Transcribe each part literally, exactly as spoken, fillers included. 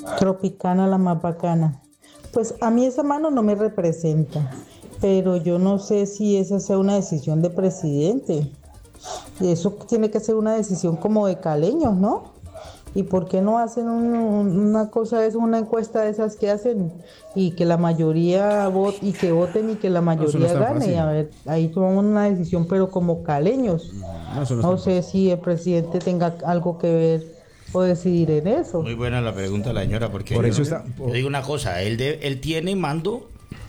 Tropicana, la más bacana. Pues a mí esa mano no me representa, pero yo no sé si esa sea una decisión de presidente. Y eso tiene que ser una decisión como de caleños, ¿no? ¿Y por qué no hacen un- una cosa de eso, una encuesta de esas que hacen y que la mayoría vote y que voten y que la No, eso no es mayoría tan gane? Y fácil. a ver, ahí tomamos una decisión, pero como caleños. No, eso no es No tan sé fácil. si el presidente tenga algo que ver o decidir en eso. Muy buena la pregunta de la señora, porque Por yo, eso está. yo digo una cosa, él, de- él tiene mando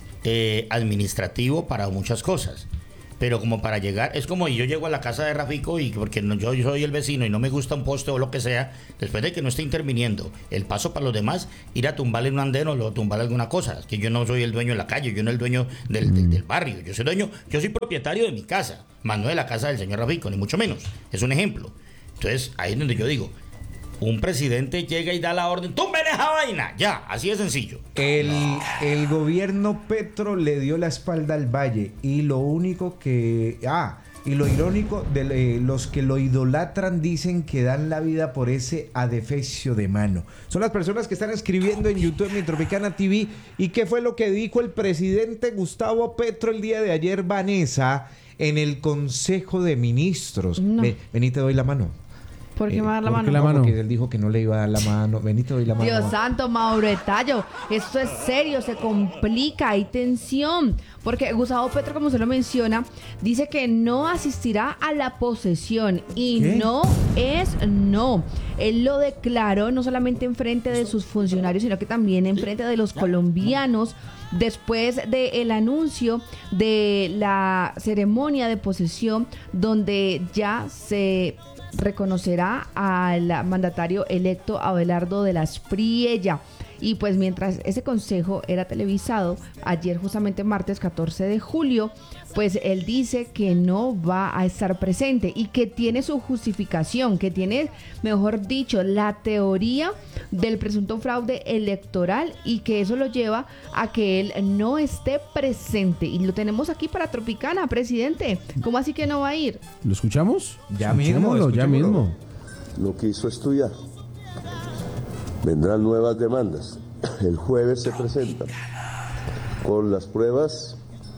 eh, administrativo para muchas cosas, pero como para llegar, es como yo llego a la casa de Rafico y porque no, yo soy el vecino y no me gusta un poste o lo que sea, después de que no esté interviniendo el paso para los demás, ir a tumbarle un andén o tumbarle alguna cosa, que yo no soy el dueño de la calle, yo no soy el dueño del, del, del barrio, yo soy dueño, yo soy propietario de mi casa, más no de la casa del señor Rafico, ni mucho menos, es un ejemplo. Entonces ahí es donde yo digo, un presidente llega y da la orden, ¡tumben esa vaina! Ya, así de sencillo. El, el gobierno Petro le dio la espalda al Valle y lo único que... Ah, y lo irónico, de eh, los que lo idolatran dicen que dan la vida por ese adefesio de mano. Son las personas que están escribiendo en YouTube, en Tropicana T V. ¿Y qué fue lo que dijo el presidente Gustavo Petro el día de ayer, Vanessa, en el Consejo de Ministros? No. Ven, vení, te doy la mano. ¿Por qué Eh, me va a dar la ¿por mano? qué la No, mano? Porque él dijo que no le iba a dar la mano. Vení, te doy la mano. Dios santo, Mauro Tallo, esto es serio, se complica, hay tensión, porque Gustavo Petro, como se lo menciona, dice que no asistirá a la posesión y ¿Qué? no es no. Él lo declaró no solamente en frente de sus funcionarios, sino que también en frente de los colombianos, después del anuncio de la ceremonia de posesión, donde ya se reconocerá al mandatario electo Abelardo de las Priella. Y pues mientras ese consejo era televisado, ayer justamente martes catorce de julio, pues él dice que no va a estar presente y que tiene su justificación, que tiene, mejor dicho, la teoría del presunto fraude electoral y que eso lo lleva a que él no esté presente. Y lo tenemos aquí para Tropicana, presidente. ¿Cómo así que no va a ir? ¿Lo escuchamos? Ya mismo, Escuchémoslo, ya escuchémoslo. mismo. No quiso estudiar. Vendrán nuevas demandas. El jueves se presentan con las pruebas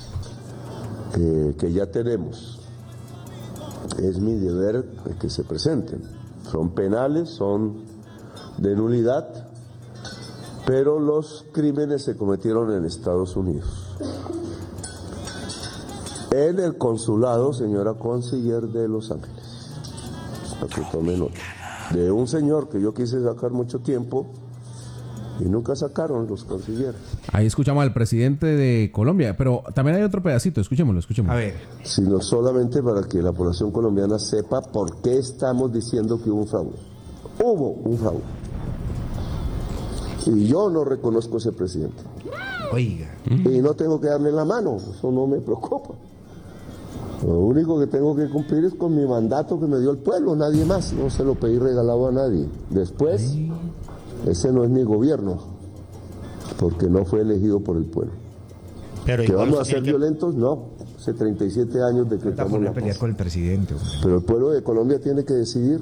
que, que ya tenemos. Es mi deber que se presenten. Son penales, son de nulidad, pero los crímenes se cometieron en Estados Unidos. En el consulado, señora Consiller de Los Ángeles. Para que tome nota. De un señor que yo quise sacar mucho tiempo y nunca sacaron los consilleres. Ahí escuchamos al presidente de Colombia, pero también hay otro pedacito, escuchémoslo, escuchémoslo. A ver. Sino solamente para que la población colombiana sepa por qué estamos diciendo que hubo un fraude. Hubo un fraude. Y yo no reconozco a ese presidente. Oiga. Y no tengo que darle la mano, eso no me preocupa. Lo único que tengo que cumplir es con mi mandato que me dio el pueblo, nadie más. No se lo pedí regalado a nadie. Después, ese no es mi gobierno, porque no fue elegido por el pueblo. Pero ¿Que igual vamos a usted ser tiene que- violentos? No. Hace treinta y siete años Está decretamos por la a pelear paz. con el presidente, hombre. Pero el pueblo de Colombia tiene que decidir.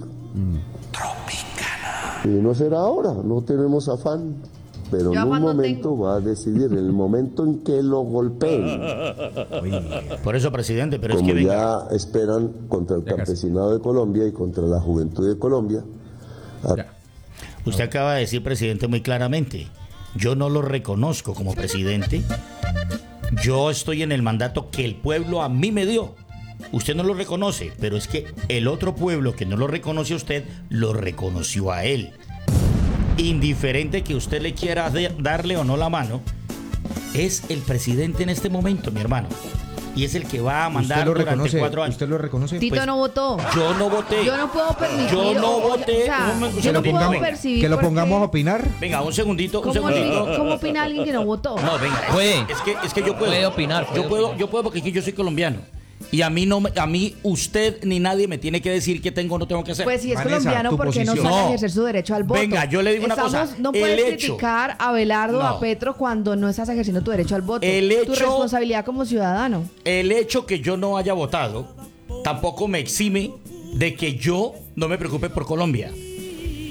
Y no será ahora, no tenemos afán. Pero Yo en un afán no momento tengo. va a decidir, en el momento en que lo golpeen, Oiga. Por eso, presidente, pero como es que venga, ya esperan contra el Ya casi. campesinado de Colombia y contra la juventud de Colombia. a- Ya. usted acaba de decir, presidente, muy claramente, yo no lo reconozco como presidente, yo estoy en el mandato que el pueblo a mí me dio. Usted no lo reconoce, pero es que el otro pueblo que no lo reconoce a usted, lo reconoció a él. Indiferente que usted le quiera de- darle o no la mano, es el presidente en este momento, mi hermano. Y es el que va a mandar ¿Usted lo durante reconoce? cuatro años. ¿Usted lo reconoce? Tito Pues, no votó. Yo no voté. Yo no puedo permitir. Yo no o- o voté. sea, Un momento, yo no un puedo segundito. percibir. que lo por pongamos a qué- opinar. Venga, un segundito, un ¿Cómo, segundito. ¿Cómo opina alguien que no votó? No, venga. es- Puede. Es que, es que yo puedo. Puede opinar, puede yo puedo, opinar. yo puedo porque es que yo soy colombiano. Y a mí no, me- a mí usted ni nadie me tiene que decir qué tengo o no tengo que hacer. Pues si es Vanessa, colombiano, tu ¿por qué no posición. sale a No. ejercer su derecho al voto? Venga, yo le digo una Estamos- cosa, No el puedes hecho- criticar a Abelardo o No. a Petro cuando no estás ejerciendo tu derecho al voto. El Tu hecho- responsabilidad como ciudadano. El hecho que yo no haya votado tampoco me exime de que yo no me preocupe por Colombia.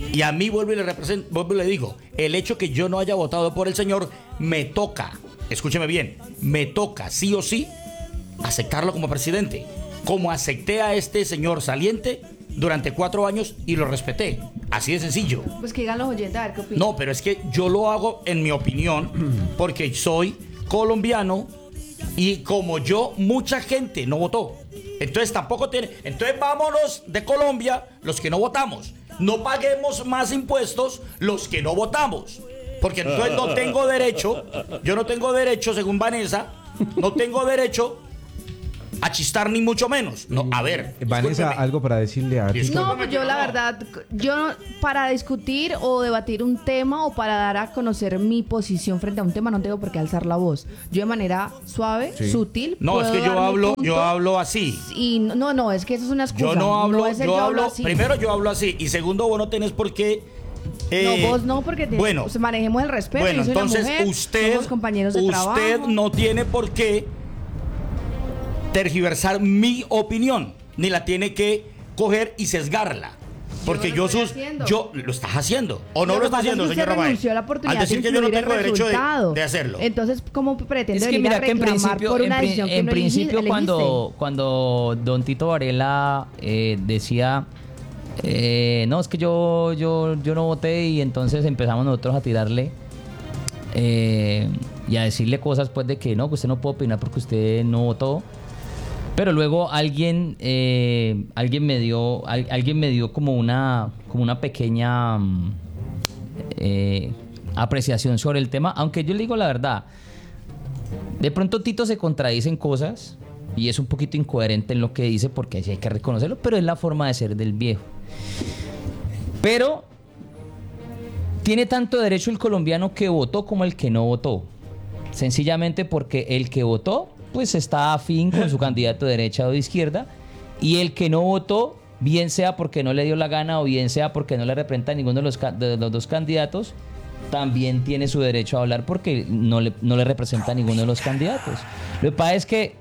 Y a mí vuelvo y le represento, vuelvo y le digo, el hecho que yo no haya votado por el señor me toca, escúcheme bien, me toca sí o sí aceptarlo como presidente, como acepté a este señor saliente durante cuatro años y lo respeté, así de sencillo. Pues que digan los oyentes, a ver qué opinan. No, pero es que yo lo hago en mi opinión porque soy colombiano y como yo, mucha gente no votó. Entonces tampoco tiene... Entonces vámonos de Colombia los que no votamos. No paguemos más impuestos los que no votamos. Porque entonces no tengo derecho, yo no tengo derecho, según Vanessa, no tengo derecho a chistar ni mucho menos. No, a ver. Vanessa, discúlpeme. algo para decirle a ti. No, pues yo la verdad, yo para discutir o debatir un tema o para dar a conocer mi posición frente a un tema no tengo por qué alzar la voz. Yo de manera suave, Sí. sutil. No, puedo es que yo dar mi hablo, punto. yo hablo así. Y no, no, es que eso es una excusa. Yo no hablo, es el yo hablo, así. primero yo hablo así y segundo vos no tenés por qué. eh, No, vos no, porque te- bueno, pues, manejemos el respeto. Bueno, yo soy una entonces mujer, usted, somos compañeros de usted trabajo. no tiene por qué tergiversar mi opinión, ni la tiene que coger y sesgarla. Porque Yo yo, lo estoy sus, haciendo. yo lo estás haciendo o no Lo lo, que estás pasa es haciendo, que usted señor Rafael. renunció a la oportunidad Al decir de que yo no influir tengo el derecho de, resultado. de hacerlo. Entonces, ¿cómo pretende Es que venir mira a que en reclamar principio, por en, una pri- decisión que en no principio elegiste? cuando, cuando don Tito Varela eh, decía, eh, no, es que yo, yo, yo no voté y entonces empezamos nosotros a tirarle eh, y a decirle cosas pues de que no, que usted no puede opinar porque usted no votó. Pero luego alguien, eh, alguien me dio, al- alguien me dio como una, como una pequeña mm, eh, apreciación sobre el tema, aunque yo le digo la verdad. De pronto Tito se contradice en cosas y es un poquito incoherente en lo que dice porque sí hay que reconocerlo, pero es la forma de ser del viejo. Pero tiene tanto derecho el colombiano que votó como el que no votó. Sencillamente porque el que votó pues está afín con su candidato de derecha o de izquierda y el que no votó, bien sea porque no le dio la gana o bien sea porque no le representa a ninguno de los, ca- de los dos candidatos, también tiene su derecho a hablar porque no le, no le representa a ninguno de los candidatos. Lo que pasa es que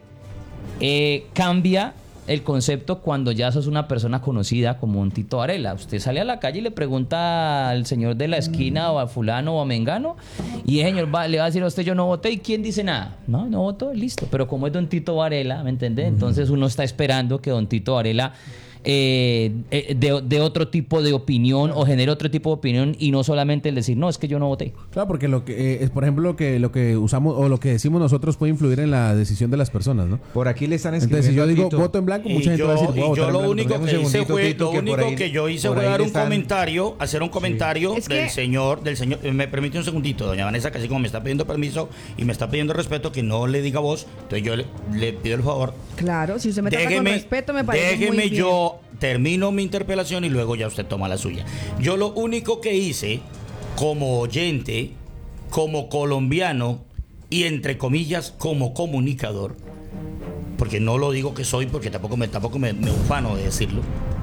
eh, cambia el concepto cuando ya sos una persona conocida como un Tito Varela. Usted sale a la calle y le pregunta al señor de la esquina o a fulano o a mengano y el señor va, le va a decir a usted yo no voté y ¿quién dice nada? No, no votó, listo. Pero como es don Tito Varela, ¿me entiende? Entonces uno está esperando que don Tito Varela eh, eh, de, de otro tipo de opinión o genere otro tipo de opinión y no solamente el decir no, es que yo no voté. Claro, porque lo que eh, es, por ejemplo, lo que lo que usamos o lo que decimos nosotros puede influir en la decisión de las personas, ¿no? Por aquí le están escribiendo. Entonces, si yo a digo Tito. voto en blanco, Y mucha gente yo, va a decir, voy a y votar yo en lo blanco. único Dame un que hice segundito, fue, Tito, lo que por único ahí- que yo hice por fue ahí dar le un están- comentario, hacer un comentario Es del que- señor, del señor, eh, me permite un segundito, doña Vanessa, casi como me está pidiendo permiso y me está pidiendo respeto que no le diga voz, entonces yo le, le pido el favor. Claro, si usted me trata con Déjeme, respeto, me parece déjeme muy bien. yo termino mi interpelación y luego ya usted toma la suya. Yo lo único que hice como oyente, como colombiano y entre comillas como comunicador, porque no lo digo que soy porque tampoco me tampoco me, me ufano de decirlo,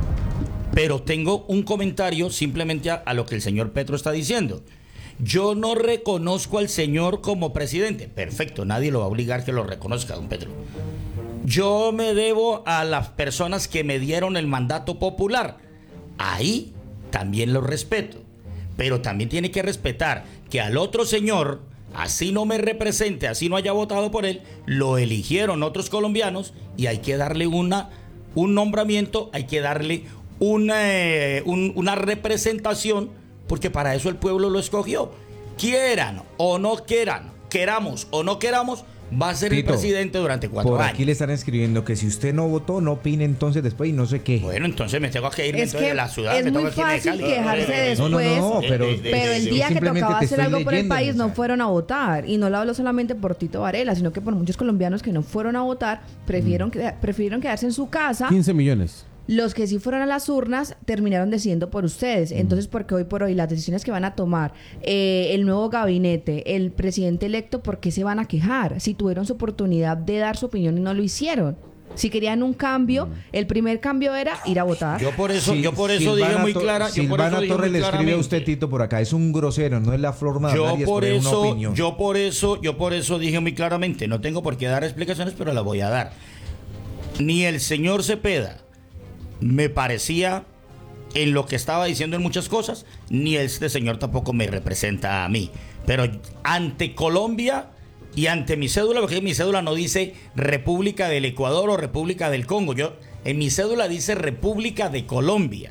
pero tengo un comentario simplemente a, a lo que el señor Petro está diciendo. Yo no reconozco al señor como presidente. Perfecto, nadie lo va a obligar que lo reconozca, don Petro. Yo me debo a las personas que me dieron el mandato popular. Ahí también lo respeto. Pero también tiene que respetar que al otro señor, así no me represente, así no haya votado por él, lo eligieron otros colombianos y hay que darle una, un nombramiento, hay que darle una, eh, un- una representación, porque para eso el pueblo lo escogió. Quieran o no quieran, queramos o no queramos, va a ser Tito, el presidente durante cuatro Por años. aquí le están escribiendo que si usted no votó, no opine entonces después y no sé qué. Bueno, entonces me tengo que irme Es entonces que de la ciudad. es me muy tengo que irme de fácil Cali. quejarse Eh, No, no, no, después, pero, eh, Pero el yo día que simplemente tocaba te hacer estoy algo por el leyendo, país o sea. no fueron a votar. Y no lo hablo solamente por Tito Varela, sino que por muchos colombianos que no fueron a votar, prefirieron, queda- prefirieron quedarse en su casa. quince millones. Los que sí fueron a las urnas terminaron decidiendo por ustedes. Entonces, porque hoy por hoy las decisiones que van a tomar eh, el nuevo gabinete, el presidente electo, ¿por qué se van a quejar? Si tuvieron su oportunidad de dar su opinión y no lo hicieron. Si querían un cambio, el primer cambio era ir a votar. Yo por eso, Sí, yo por eso Silvana dije muy To- clara. Yo por Silvana eso dije Torres muy le escribe a claramente. usted, Tito, por acá. Es un grosero, no es la forma de Yo hablar y por exponer una eso, opinión. yo por eso, yo por eso dije muy claramente, no tengo por qué dar explicaciones, pero las voy a dar. Ni el señor Cepeda me parecía en lo que estaba diciendo en muchas cosas, ni este señor tampoco me representa a mí. Pero ante Colombia y ante mi cédula, porque mi cédula no dice República del Ecuador o República del Congo. Yo, en mi cédula dice República de Colombia.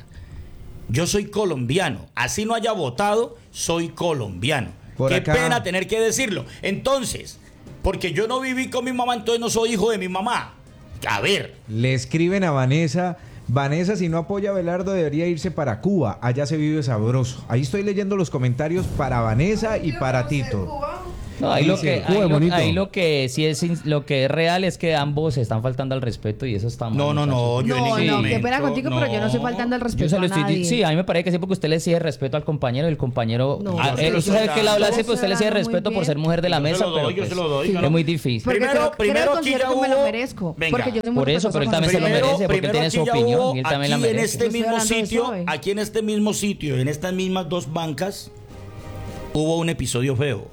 Yo soy colombiano. Así no haya votado, soy colombiano. Por Qué acá... pena tener que decirlo. Entonces, porque yo no viví con mi mamá, entonces no soy hijo de mi mamá. A ver. Le escriben a Vanessa. Vanessa, si no apoya a Abelardo, debería irse para Cuba. Allá se vive sabroso. Ahí estoy leyendo los comentarios para Vanessa y para Tito. No, ahí, lo Dice, que, ahí, Cuba, lo, bonito. ahí lo que sí es in- lo que es real es que ambos se están faltando al respeto y eso está mal. No, no, no. muchachos. Yo en No, ningún no, qué momento, pena contigo, pero yo no estoy faltando al Yo respeto se lo a estoy nadie. di- sí, a mí me parece que sí, porque usted le exige respeto al compañero y el compañero. No, Ah, yo eh, se lo usted sabe estoy que él habla dando. así, pero usted le exige Muy respeto por bien. ser mujer de la Yo se mesa, lo pero doy, yo pues, se lo doy, es yo no- muy difícil. Porque Primero- creo, primero creo, aquí considero ya que me lo hubo- merezco. Venga. Porque yo soy Por mujer eso, pero él persona también se lo con- merece, porque primero tiene su aquí ya opinión hubo, y él también la aquí en merece. este Yo estoy mismo hablando de sitio, eso hoy. aquí en este mismo sitio, en estas mismas dos bancas, hubo un episodio feo,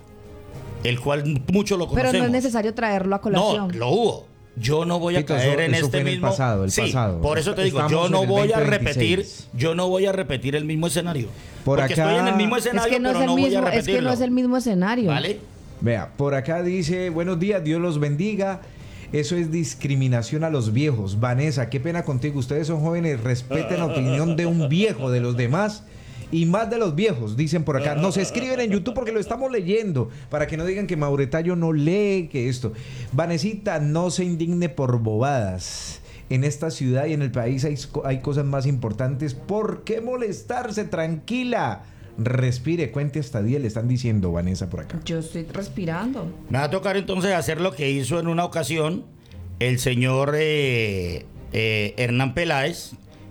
el cual muchos lo conocemos. Pero no es necesario traerlo a No, colación. lo hubo. Yo no voy a Tito, caer eso- en eso este fue en el mismo. pasado, el sí, pasado. por eso te digo, Estamos yo en no el voy a veinte repetir, veintiséis. yo no voy a repetir el mismo escenario. Por porque acá- estoy en el mismo Es escenario, que no pero es el no voy a mismo, es repetirlo. que no es el mismo escenario. ¿Vale? Vea, por acá dice, buenos días, Dios los bendiga. Eso es discriminación a los viejos. Vanessa, qué pena contigo. Ustedes son jóvenes, respeten la opinión de un viejo, de los demás y más de los viejos, dicen por acá. Nos escriben en YouTube porque lo estamos leyendo, para que no digan que Mauretayo no lee, que esto. Vanesita, no se indigne por bobadas. En esta ciudad y en el país hay, hay cosas más importantes. ¿Por qué molestarse? Tranquila. Respire, cuente hasta diez, le están diciendo, Vanessa, por acá. Yo estoy respirando. Me va a tocar entonces hacer lo que hizo en una ocasión el señor eh, eh, Hernán Peláez,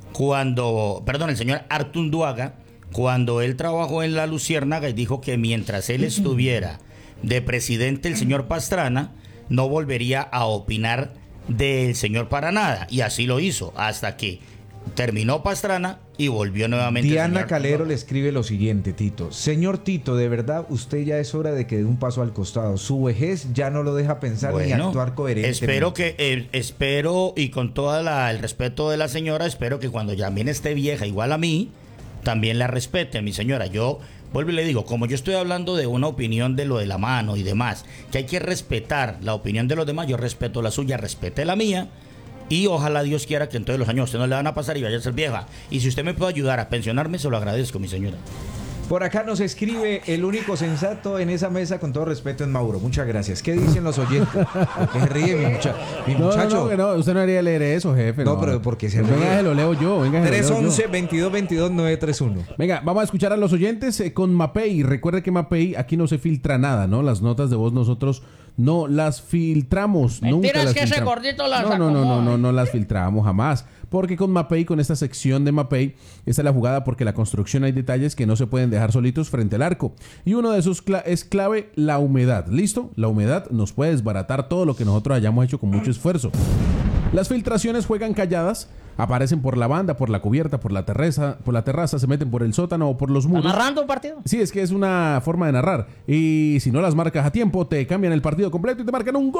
cuando, perdón, el señor Artunduaga, cuando él trabajó en la Luciérnaga y dijo que mientras él estuviera de presidente el señor Pastrana, no volvería a opinar del señor para nada. Y así lo hizo, hasta que terminó Pastrana y volvió nuevamente el Diana señor Calero Artunduaga. le escribe lo siguiente, Tito. Señor Tito, de verdad, usted ya es hora de que dé un paso al costado. Su vejez ya no lo deja pensar ni Bueno, actuar coherentemente. espero que, eh, espero, y con todo el respeto de la señora, espero que cuando ya también esté vieja, igual a mí, también la respete a mi señora. Yo vuelvo y le digo, como yo estoy hablando de una opinión de lo de la mano y demás, que hay que respetar la opinión de los demás, yo respeto la suya, respete la mía. Y ojalá Dios quiera que en todos los años a usted no le van a pasar y vaya a ser vieja. Y si usted me puede ayudar a pensionarme, se lo agradezco, mi señora. Por acá nos escribe el único sensato en esa mesa, con todo respeto, es Mauro. Muchas gracias. ¿Qué dicen los oyentes? ¿Por qué se ríe mi, mucha- mi No, no, muchacho? no, que no, usted no haría leer eso, jefe. No, pero porque se Venga, ríe. se lo leo yo. Venga, se lo tres leo yo. once, veintidós veintidós, nueve tres uno. Venga, vamos a escuchar a los oyentes eh, con Mapei. Recuerde que Mapei aquí no se filtra nada, ¿no? Las notas de voz nosotros no las filtramos. Mentira, nunca es las que ese filtramos. gordito las no, no, no, no, acomoda. no, no las filtramos jamás. Porque con Mapei, con esta sección de Mapei, esta es la jugada porque la construcción hay detalles que no se pueden dejar solitos frente al arco. Y uno de esos cla- es clave, la humedad. ¿Listo? La humedad nos puede desbaratar todo lo que nosotros hayamos hecho con mucho esfuerzo. Las filtraciones juegan calladas, aparecen por la banda, por la cubierta, por la terraza, por la terraza, se meten por el sótano o por los ¿Está muros. narrando un partido? Sí, es que es una forma de narrar. Y si no las marcas a tiempo, te cambian el partido completo y te marcan un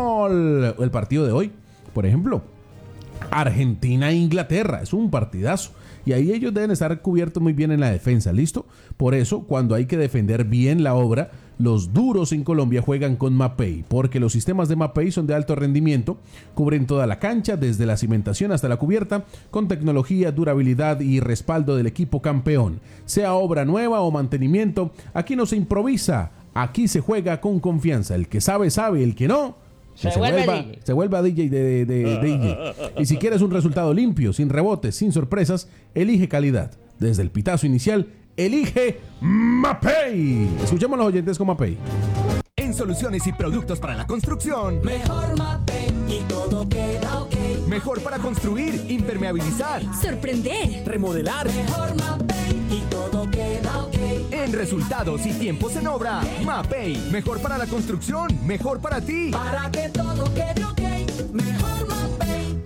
gol. El partido de hoy, por ejemplo, Argentina-Inglaterra, es un partidazo. Y ahí ellos deben estar cubiertos muy bien en la defensa, ¿listo? Por eso, cuando hay que defender bien la obra, los duros en Colombia juegan con Mapei, porque los sistemas de Mapei son de alto rendimiento, cubren toda la cancha, desde la cimentación hasta la cubierta, con tecnología, durabilidad y respaldo del equipo campeón. Sea obra nueva o mantenimiento, aquí no se improvisa, aquí se juega con confianza. El que sabe, sabe, el que no... Se se, vuelve vuelva, D J. se vuelva D J de, de- de- D J. Y si quieres un resultado limpio, sin rebotes, sin sorpresas, elige calidad. Desde el pitazo inicial, elige Mapei. Escuchemos a los oyentes con Mapei. En soluciones y productos para la construcción. Mejor Mapei y todo queda ok. Mejor para construir, impermeabilizar, Sorprender. remodelar. Mejor Mapei y todo queda ok. En resultados y tiempos en obra. Mapei. Mejor para la construcción, mejor para ti. Para que todo quede ok. Mejor Mapei.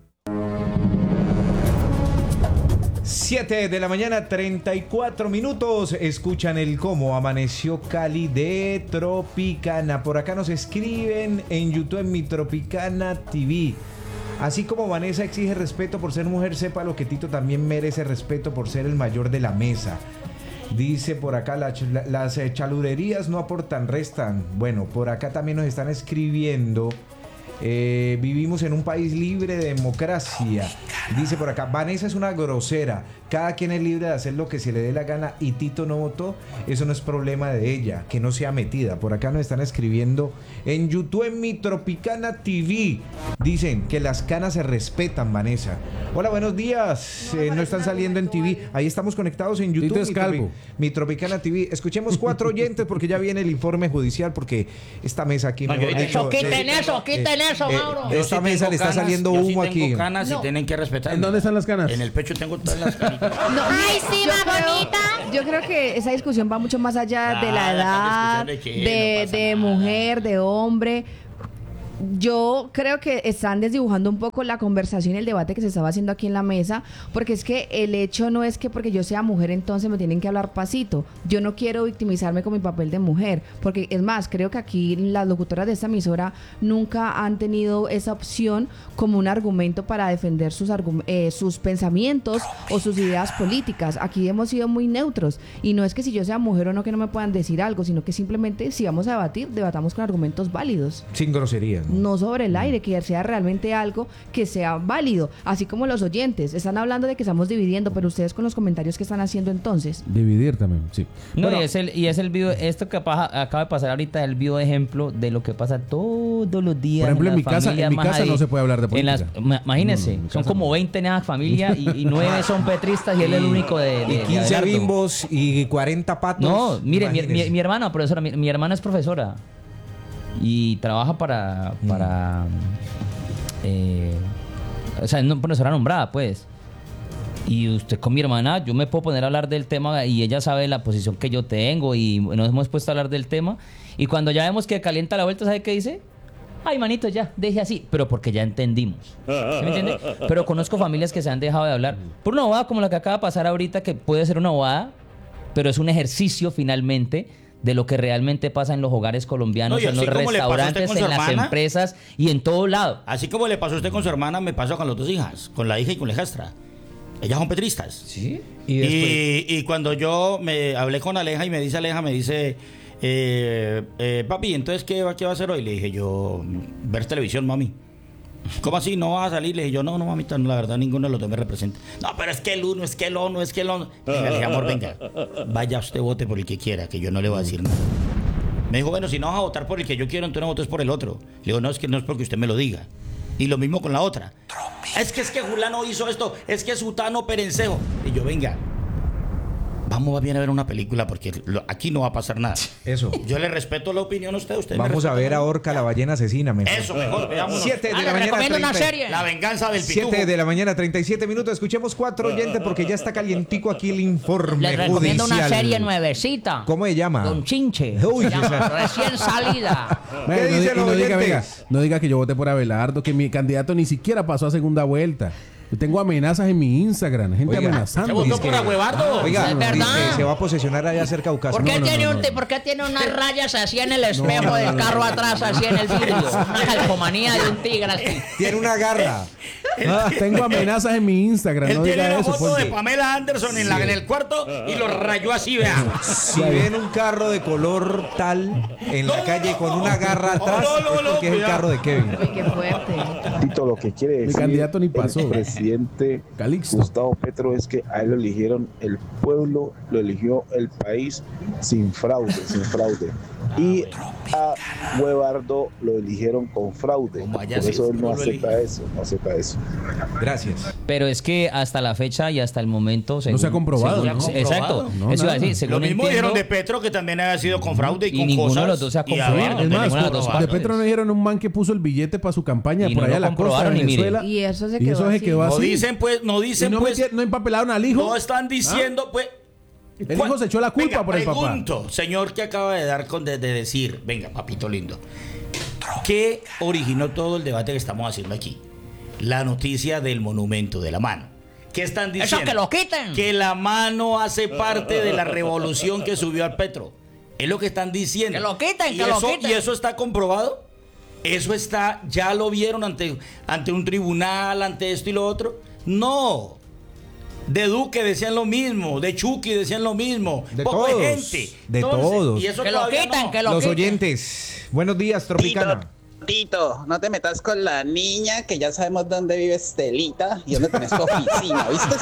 siete de la mañana, treinta y cuatro minutos. Escuchan el cómo amaneció Cali de Tropicana. Por acá nos escriben en YouTube, en mi Tropicana T V. Así como Vanessa exige respeto por ser mujer, sepa lo que Tito también merece respeto por ser el mayor de la mesa. Dice por acá, la, la, las eh, chalurerías no aportan, restan. Bueno, por acá también nos están escribiendo. Eh, vivimos en un país libre de democracia. Dice por acá, Vanessa es una grosera. Cada quien es libre de hacer lo que se le dé la gana y Tito no votó. Eso no es problema de ella, que no sea metida. Por acá nos están escribiendo en YouTube, en mi Tropicana T V. Dicen que las canas se respetan, Vanessa. Hola, buenos días. Eh, no están saliendo en T V. Ahí estamos conectados en YouTube. Tito es mi, calvo. Tropi- mi Tropicana T V. Escuchemos cuatro oyentes porque ya viene el informe judicial. Porque esta mesa aquí... No, mejor yo- dicho, eso, quiten eh, eso, quiten eso, eh, Mauro. de esta Yo sí mesa tengo le está canas, saliendo yo sí humo tengo aquí. canas No. y tienen que respetar. ¿En dónde están las canas? En el pecho tengo todas las canitas. Ay, sí, Yo más creo- bonita. Yo creo que esa discusión va mucho más allá de la Ah, edad, esa discusión de de, qué, no pasa de nada. mujer, de hombre. Yo creo que están desdibujando un poco la conversación y el debate que se estaba haciendo aquí en la mesa, porque es que el hecho no es que porque yo sea mujer entonces me tienen que hablar pasito. Yo no quiero victimizarme con mi papel de mujer, porque es más, creo que aquí las locutoras de esta emisora nunca han tenido esa opción como un argumento para defender sus, argum- eh, sus pensamientos o sus ideas políticas. Aquí hemos sido muy neutros y no es que si yo sea mujer o no que no me puedan decir algo, sino que simplemente si vamos a debatir, debatamos con argumentos válidos. Sin groserías, ¿no? No sobre el aire, que sea realmente algo que sea válido, así como los oyentes están hablando de que estamos dividiendo, pero ustedes con los comentarios que están haciendo entonces. Dividir también, sí. No, Bueno, y es el, y es el video, esto que paja- acaba de pasar ahorita, el video ejemplo de lo que pasa todos los días. Por ejemplo, en las mi casa- familias en mi más casa no se puede hablar de en las- política. ma- imagínense, No, no, en mi son casa como no. veinte en esa familia y, y nueve son petristas y él es el único de, de- Y de quince Abelardo. bimbos y cuarenta patos. No, mire, mi, Imagínese. mi, mi hermana, profesora, mi, mi hermana es profesora y trabaja para, para eh, o sea, es no- profesora nombrada, pues. Y usted con mi hermana, yo me puedo poner a hablar del tema y ella sabe la posición que yo tengo y nos hemos puesto a hablar del tema. Y cuando ya vemos que calienta la vuelta, ¿sabe qué dice? Ay, manito, ya, deje así. Pero porque ya entendimos. ¿Sí me entiende? Pero conozco familias que se han dejado de hablar por una bobada como la que acaba de pasar ahorita, que puede ser una bobada, pero es un ejercicio finalmente de lo que realmente pasa en los hogares colombianos, No, y en los así como le pasó a usted restaurantes, con su en las hermana. empresas y en todo lado. Así como le pasó a usted con su hermana, me pasó con las dos hijas, con la hija y con la hijastra. Ellas son petristas. Sí. Y, Y después... y cuando yo me hablé con Aleja y me dice Aleja, me dice, eh, eh, papi, entonces ¿qué va, qué va a hacer hoy? Le dije yo, ver televisión, mami. ¿Cómo así? ¿No vas a salir? Le dije yo, no, no, mamita, no, la verdad, ninguno de los dos me representa. No, pero es que el uno, es que el uno, es que el uno. Venga, le dije, amor, venga, vaya usted, vote por el que quiera, que yo no le voy a decir nada. Me dijo, bueno, si no vas a votar por el que yo quiero, entonces no votes por el otro. Le digo, no, es que no es porque usted me lo diga. Y lo mismo con la otra. Es que es que Julano hizo esto, es que Sutano Perencejo. Y yo, venga, vamos más bien a ver una película porque lo- aquí no va a pasar nada. Eso. Yo le respeto la opinión a usted, usted me Vamos a respeta ver la a mí. Orca, la ballena asesina. Mejor. Eso, mejor, veámonos. Siete de Ah, la le mañana, recomiendo una treinta. serie. La venganza del pitufo. siete de la mañana, treinta y siete minutos. Escuchemos cuatro oyentes porque ya está calientico aquí el informe Les recomiendo una judicial. serie nuevecita. ¿Cómo se llama? Don Chinche. Uy, Se llama, esa- recién salida. Bueno, ¿Qué no, dicen di- los no diga, venga, oyentes? no diga que yo voté por Abelardo, que mi candidato ni siquiera pasó a segunda vuelta. Yo tengo amenazas en mi Instagram, gente Oiga, amenazando. ¿se votó Dice por que- Agüevardo? Oiga, Es verdad. dice que se va a posesionar allá cerca de Ucasa. ¿Por qué, No, no, tiene no, un, no. te- ¿Por qué tiene unas rayas así en el espejo del carro atrás, así en el vidrio? Una calcomanía de un tigre así. Tiene una garra. Ah, tengo amenazas en mi Instagram, Él no tiene diga una eso. foto de porque- Pamela Anderson en, la, en el cuarto y lo rayó así, vea. Si ven un carro de color tal en la calle con una garra atrás, no, no, es no, porque es el cuidado. carro de Kevin. Uy, qué fuerte. Tito, lo que quiere Mi decir candidato ni pasó. el presidente Calixto. Gustavo Petro es que a él lo eligieron el pueblo, lo eligió el país sin fraude, sin fraude. Y a Huevardo lo eligieron con fraude. Como Por allá sí, eso él no lo acepta eligió. eso, no acepta eso. Gracias. Pero es que hasta la fecha y hasta el momento... según- se ha comprobado, según- ¿no? Exacto. No, Eso iba a nada. decir, según Lo mismo entiendo, dijeron de Petro, que también había sido con fraude y, Y con ninguno cosas. de los dos se ha y a comprobado. ver, Es de más, ninguna de las dos de partes. Petro no dijeron un man que puso el billete para su campaña Y por no allá lo a la costa de comprobaron ni mire. Venezuela. Y eso se Y quedó eso se así. quedó No así. dicen, pues, no Y dicen, no, pues, meti- no empapelaron al hijo. no están diciendo, pues. El hijo se echó la culpa Venga, por el papá. pregunto, señor que acaba de dar con de, de decir, venga, papito lindo, ¿qué originó todo el debate que estamos haciendo aquí? La noticia del monumento de la mano. ¿Qué están diciendo? ¡Eso que lo quiten! Que la mano hace parte de la revolución que subió al Petro. Es lo que están diciendo. Que lo quiten, ¿Y que lo eso, quiten. ¿Y eso está comprobado? Eso está, ya lo vieron ante, ante un tribunal, ante esto y lo otro. No. De Duque decían lo mismo, de Chucky decían lo mismo. De Poco todos, de gente. de Entonces, todos. y eso Que lo todavía quitan, no. que lo Los quiten. oyentes. Buenos días, Tropicana. Tito, Tito, no te metas con la niña, que ya sabemos dónde vive Estelita y dónde tenés tu oficina, ¿viste?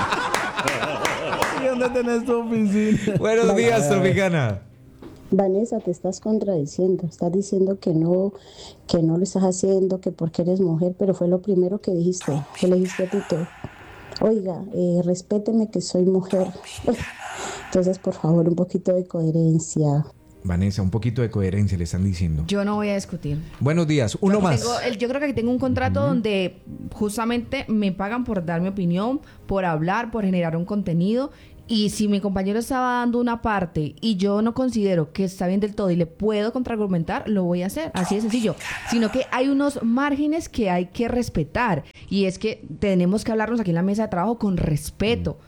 ¿Y dónde tenés tu oficina? Buenos días, Tropicana. Vanessa, te estás contradiciendo, estás diciendo que no, que no lo estás haciendo, que porque eres mujer, pero fue lo primero que dijiste, que le dijiste a Tito. Oiga, eh, respéteme que soy mujer. Entonces, por favor, un poquito de coherencia. Vanessa, un poquito de coherencia le están diciendo. Yo no voy a discutir. Buenos días, uno Yo más. tengo el- yo creo que aquí tengo un contrato Ujú. donde justamente me pagan por dar mi opinión, por hablar, por generar un contenido. Y si mi compañero estaba dando una parte y yo no considero que está bien del todo y le puedo contraargumentar, lo voy a hacer. Así de sencillo. Sino que hay unos márgenes que hay que respetar. Y es que tenemos que hablarnos aquí en la mesa de trabajo con respeto.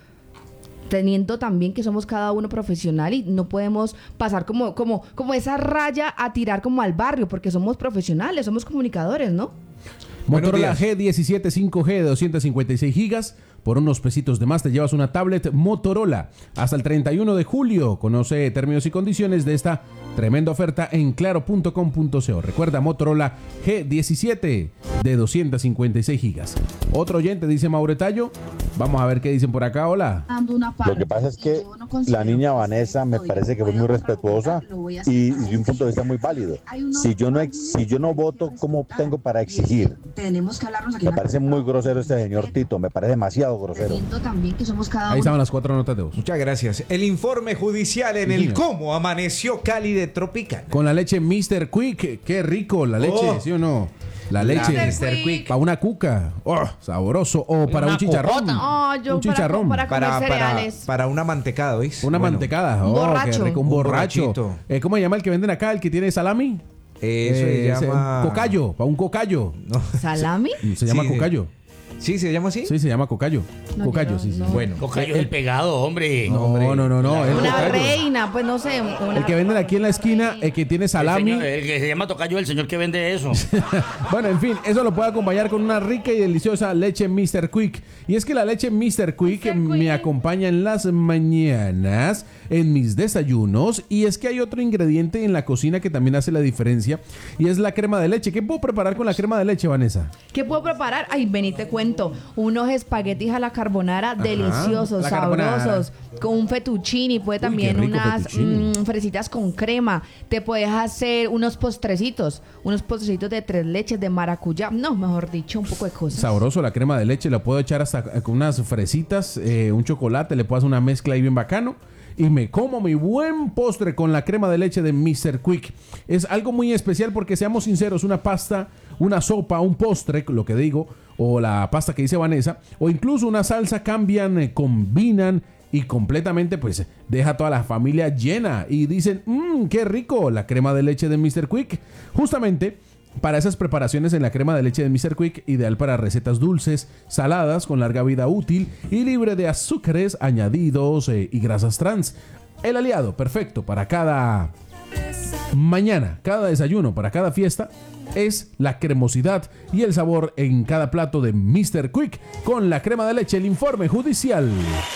Teniendo también que somos cada uno profesional y no podemos pasar como, como, como esa raya a tirar como al barrio, porque somos profesionales, somos comunicadores, ¿no? Buenos Motorola días. G diecisiete cinco G de doscientos cincuenta y seis gigas. Por unos pesitos de más te llevas una tablet Motorola. Hasta el treinta y uno de julio. Conoce términos y condiciones de esta tremenda oferta en claro punto com punto co. Recuerda, Motorola G diecisiete de doscientos cincuenta y seis gigas. Otro oyente dice Mauretayo. Vamos a ver qué dicen por acá. Hola. Lo que pasa es que la niña Vanessa me parece que fue muy respetuosa y, y de un punto de vista muy válido. Si yo no ex- si yo no voto, ¿cómo tengo para exigir? Tenemos que hablarnos aquí Me parece muy grosero este señor Tito, me parece demasiado grosero. también que somos cada Ahí estaban las cuatro notas de voz. Muchas gracias. El informe judicial en Sí, el señor. cómo amaneció Cali de Tropicana. Con la leche mister Quick. Qué rico la leche, Oh. ¿sí o no? La La leche mister Quick. para una cuca. Oh, sabroso. O para Una un chicharrón. cocota. Oh, yo un para- chicharrón. para comer Para, para, cereales. para una mantecada, ¿oís? Una Bueno, mantecada. Un Oh, borracho. qué rico. Un Un borracho. borrachito. Eh, ¿Cómo se llama el que venden acá? ¿El que tiene salami? Eso Eh, se llama... Cocayo. Para un cocayo. No. ¿Salami? Se llama Sí, sí. cocayo. ¿Sí se llama así? Sí, se llama cocayo. No, cocayo, yo sí, sí. no. Bueno. Cocayo es el pegado, hombre. No, no, no, no. no, el Una cocayo. reina, pues no sé. una- El que venden aquí en la esquina, el que tiene El, salami. señor- el que se llama Tocayo, el señor que vende eso. Bueno, en fin, eso lo puede acompañar con una rica y deliciosa leche mister Quick. Y es que la leche mister Quick mister me Quick. acompaña en las mañanas, en mis desayunos. Y es que hay otro ingrediente en la cocina que también hace la diferencia. Y es la crema de leche. ¿Qué puedo preparar con la crema de leche, Vanessa? ¿Qué puedo preparar? Ay, ven y te cuento. Unos espaguetis a la carbonara deliciosos, la carbonara. sabrosos. Con un fettuccini. Puede Uy, qué también rico unas fettuccine. mm, fresitas con crema. Te puedes hacer unos postrecitos. Unos postrecitos de tres leches de maracuyá. No, mejor dicho, un poco de cosas. Sabroso la crema de leche. La puedo echar hasta con unas fresitas, eh, un chocolate. Le puedo hacer una mezcla ahí bien bacano. Y me como mi buen postre con la crema de leche de mister Quick. Es algo muy especial porque, seamos sinceros, una pasta, una sopa, un postre, lo que digo, o la pasta que dice Vanessa, o incluso una salsa cambian, eh, combinan y completamente pues deja a toda la familia llena y dicen, mmm, qué rico la crema de leche de mister Quick. Justamente para esas preparaciones en la crema de leche de mister Quick, ideal para recetas dulces, saladas, con larga vida útil y libre de azúcares añadidos eh, y grasas trans. El aliado perfecto para cada mañana, cada desayuno, para cada fiesta, es la cremosidad y el sabor en cada plato de mister Quick con la crema de leche. El informe judicial.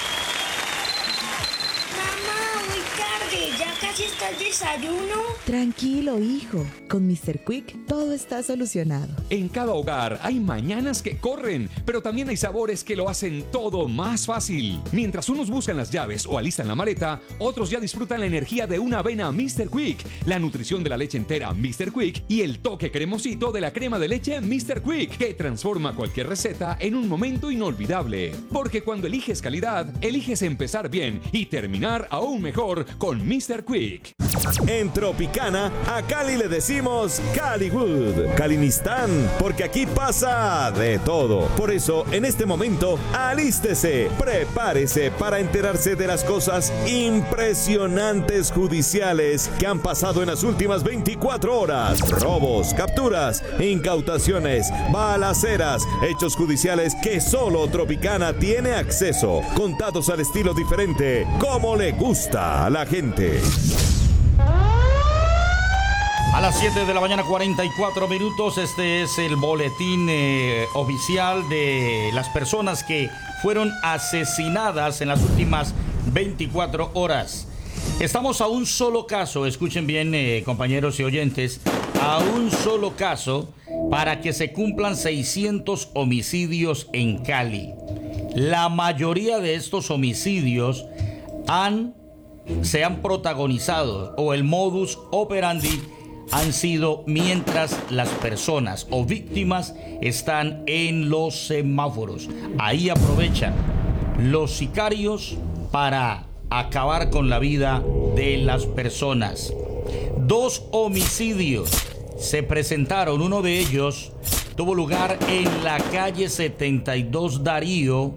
Mamá, muy tarde, ya casi está el desayuno. Tranquilo, hijo. Con mister Quick todo está solucionado. En cada hogar hay mañanas que corren, pero también hay sabores que lo hacen todo más fácil. Mientras unos buscan las llaves o alistan la maleta, otros ya disfrutan la energía de una avena mister Quick, la nutrición de la leche entera mister Quick y el toque cremosito de la crema de leche mister Quick, que transforma cualquier receta en un momento inolvidable. Porque cuando eliges calidad, eliges empezar bien y terminar aún mejor con mister Quick. En Tropicana, a Cali le decimos Caliwood, Calinistán, porque aquí pasa de todo. Por eso, en este momento, alístese, prepárese para enterarse de las cosas impresionantes judiciales que han pasado en las últimas veinticuatro horas. Robos, capturas, incautaciones, balaceras, hechos judiciales que solo Tropicana tiene acceso, contados al estilo diferente, como le gusta a la gente. A las siete de la mañana, cuarenta y cuatro minutos, este es el boletín eh, oficial de las personas que fueron asesinadas en las últimas veinticuatro horas. Estamos a un solo caso, escuchen bien eh, compañeros y oyentes, a un solo caso para que se cumplan seiscientos homicidios en Cali. La mayoría de estos homicidios han, se han protagonizado o el modus operandi han sido mientras las personas o víctimas están en los semáforos. Ahí aprovechan los sicarios para acabar con la vida de las personas. Dos homicidios se presentaron. Uno de ellos tuvo lugar en la calle setenta y dos Darío,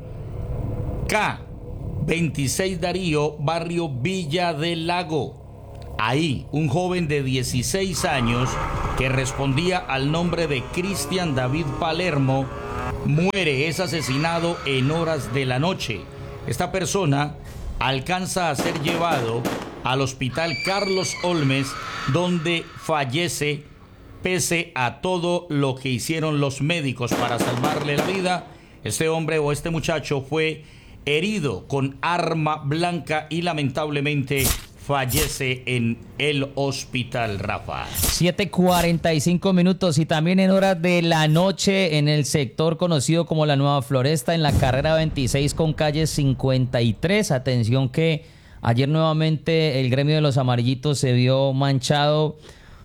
K veintiséis Darío, barrio Villa del Lago. Ahí, un joven de dieciséis años que respondía al nombre de Cristian David Palermo muere, es asesinado en horas de la noche. Esta persona alcanza a ser llevado al hospital Carlos Olmes, donde fallece pese a todo lo que hicieron los médicos para salvarle la vida. Este hombre o este muchacho fue herido con arma blanca y lamentablemente fallece en el hospital, Rafa. siete cuarenta y cinco minutos y también en horas de la noche en el sector conocido como la Nueva Floresta, en la carrera veintiséis con calle cincuenta y tres. Atención que ayer nuevamente el gremio de los amarillitos se vio manchado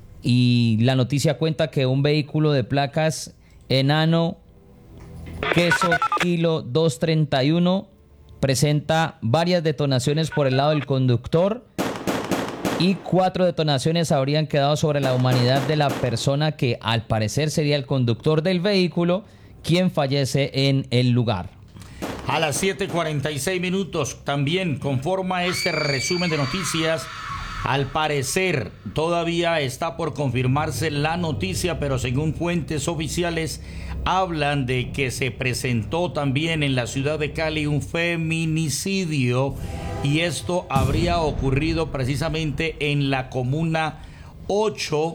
y la noticia cuenta que un vehículo de placas enano queso kilo doscientos treinta y uno presenta varias detonaciones por el lado del conductor y cuatro detonaciones habrían quedado sobre la humanidad de la persona que al parecer sería el conductor del vehículo, quien fallece en el lugar. A las siete cuarenta y seis minutos también conforma este resumen de noticias. Al parecer todavía está por confirmarse la noticia, pero según fuentes oficiales hablan de que se presentó también en la ciudad de Cali un feminicidio y esto habría ocurrido precisamente en la comuna ocho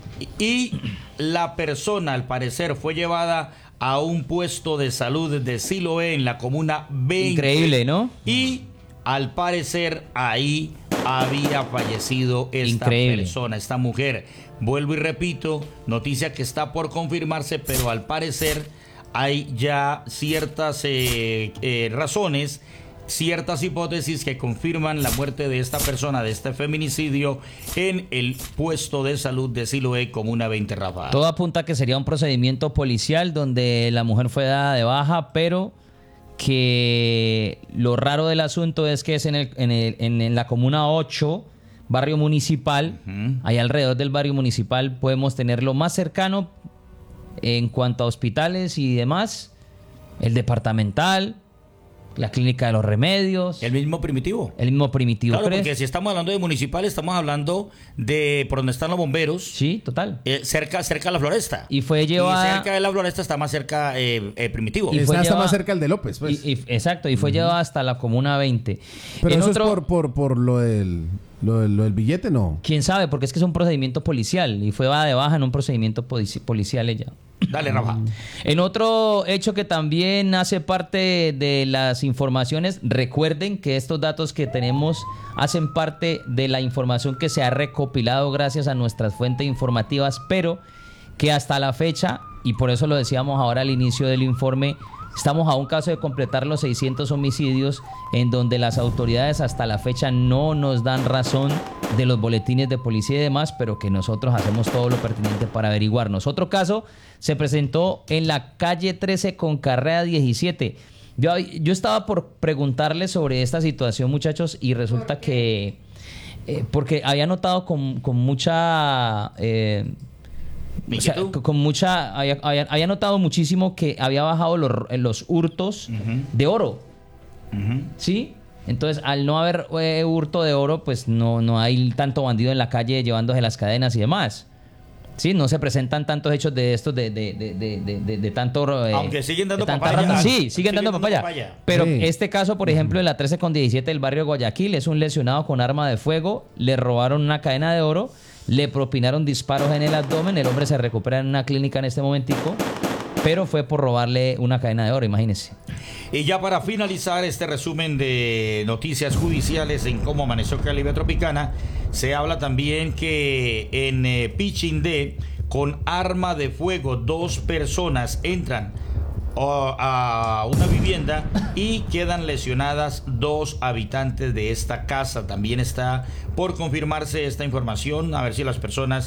y la persona al parecer fue llevada a un puesto de salud de Siloé en la comuna veinte. Increíble, ¿no? Y al parecer ahí había fallecido esta Increíble. persona, esta mujer. Vuelvo y repito, noticia que está por confirmarse, pero al parecer hay ya ciertas eh, eh, razones, ciertas hipótesis que confirman la muerte de esta persona, de este feminicidio, en el puesto de salud de Siloé, comuna veinte, Rafa. Todo apunta a que sería un procedimiento policial donde la mujer fue dada de baja, pero que lo raro del asunto es que es en, el, en, el, en, en la comuna ocho, barrio municipal. Uh-huh. Ahí alrededor del barrio municipal podemos tener lo más cercano en cuanto a hospitales y demás, el departamental, la clínica de los remedios. El mismo primitivo. El mismo primitivo. Claro, porque si estamos hablando de municipal, estamos hablando de por donde están los bomberos. Sí, total. Eh, cerca, cerca de la Floresta. Y fue llevada... Y cerca de la Floresta está más cerca eh, eh, primitivo. Y está llevada... más cerca el de López, pues. Y, y, exacto, y fue uh-huh. llevada hasta la comuna veinte. Pero en eso otro... es por, por, por lo del... Lo del, lo del billete, ¿no? ¿Quién sabe? Porque es que es un procedimiento policial y fue dada de baja en un procedimiento polici- policial ella. Dale, Rafa. En otro hecho que también hace parte de las informaciones, recuerden que estos datos que tenemos hacen parte de la información que se ha recopilado gracias a nuestras fuentes informativas, pero que hasta la fecha, y por eso lo decíamos ahora al inicio del informe, estamos a un caso de completar los seiscientos homicidios en donde las autoridades hasta la fecha no nos dan razón de los boletines de policía y demás, pero que nosotros hacemos todo lo pertinente para averiguarnos. Otro caso se presentó en la calle trece con carrera diecisiete. Yo, yo estaba por preguntarles sobre esta situación, muchachos, y resulta que... Eh, porque había notado con, con mucha... Eh, O sea, con mucha había, había, había notado muchísimo que había bajado los, los hurtos uh-huh. de oro. Uh-huh. ¿Sí? Entonces, al no haber eh, hurto de oro, pues no, no hay tanto bandido en la calle llevándose las cadenas y demás. Sí, no se presentan tantos hechos de estos de, de, de, de, de, de, de tanto... Eh, Aunque siguen dando de tanta papaya. rata. Sí, Siguen siguen dando dando papaya. papaya. Pero Sí. este caso, por ejemplo, en la trece con diecisiete del barrio de Guayaquil, es un lesionado con arma de fuego, le robaron una cadena de oro, le propinaron disparos en el abdomen, el hombre se recupera en una clínica en este momentico, pero fue por robarle una cadena de oro, imagínense. Y ya para finalizar este resumen de noticias judiciales en cómo amaneció Cali Vía Tropicana, se habla también que en eh, Pichindé, con arma de fuego, dos personas entran uh, a una vivienda y quedan lesionadas dos habitantes de esta casa. También está por confirmarse esta información, a ver si las personas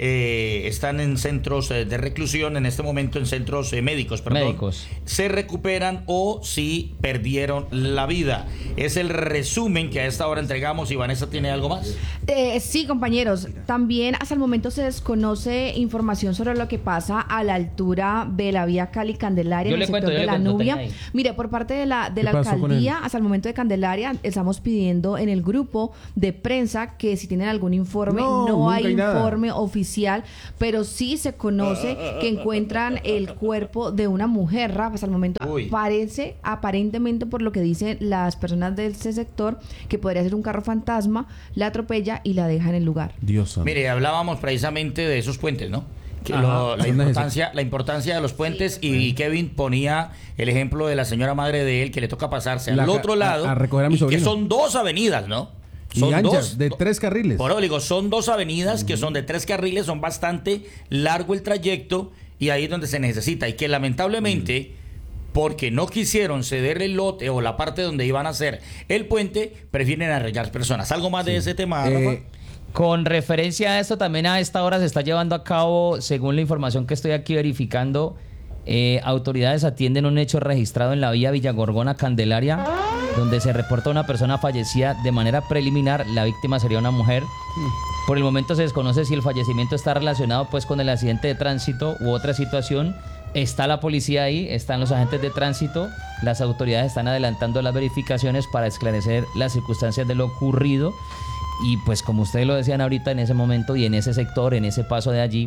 eh, están en centros eh, de reclusión, en este momento en centros eh, médicos, perdón, Médicos. se recuperan o si perdieron la vida. Es el resumen que a esta hora entregamos. Y Vanessa, ¿tiene algo más? Eh, sí, compañeros. También hasta el momento se desconoce información sobre lo que pasa a la altura de la vía Cali-Candelaria, Yo en le el cuento, sector yo de le la cuento, Nubia. tenga ahí. Mire, por parte de la, de ¿Qué la pasó con alcaldía, hasta el momento de Candelaria, estamos pidiendo en el grupo de prensa que si tienen algún informe, No, no, nunca hay hay nada. informe oficial, pero sí se conoce que encuentran el cuerpo de una mujer, Rafa. Hasta el momento Uy. parece, aparentemente por lo que dicen las personas de ese sector, que podría ser un carro fantasma, la atropella y la deja en el lugar. Dios santo. Mire, hablábamos precisamente de esos puentes, ¿no? Que Ajá. lo- la, Son importancia, la importancia de los puentes, y Kevin ponía el ejemplo de la señora madre de él que le toca pasarse La al ca- otro lado, a- a recoger a mi y que sobrino. son dos avenidas, ¿no? Y Son anchas, dos, de do- tres carriles. Por eso digo, son dos avenidas que son de tres carriles, son bastante largo el trayecto, y ahí es donde se necesita. Y que lamentablemente, porque no quisieron ceder el lote o la parte donde iban a hacer el puente, prefieren arreglar personas. ¿Algo más de ese tema, Rafa? Eh, Con referencia a esto, también a esta hora se está llevando a cabo, según la información que estoy aquí verificando, eh, autoridades atienden un hecho registrado en la vía Villagorgona Candelaria, donde se reporta una persona fallecida de manera preliminar. La víctima sería una mujer. Por el momento se desconoce si el fallecimiento está relacionado pues con el accidente de tránsito u otra situación. Está la policía ahí, están los agentes de tránsito, las autoridades están adelantando las verificaciones para esclarecer las circunstancias de lo ocurrido. Y pues como ustedes lo decían ahorita, en ese momento y en ese sector, en ese paso de allí,